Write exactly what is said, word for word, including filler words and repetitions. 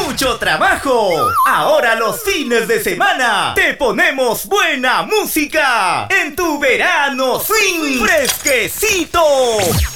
mucho trabajo. Ahora los fines de semana te ponemos buena música en tu verano swing fresquecito.